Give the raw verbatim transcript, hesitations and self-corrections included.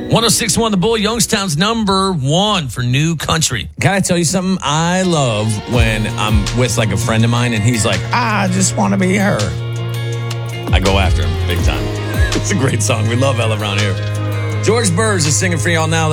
one oh six point one The Bull, Youngstown's number one for new country. Can I tell you something? I love when I'm with like a friend of mine and he's like, I just want to be her. I go after him big time. It's a great song. We love Ella around here. George Burrs is singing for y'all now.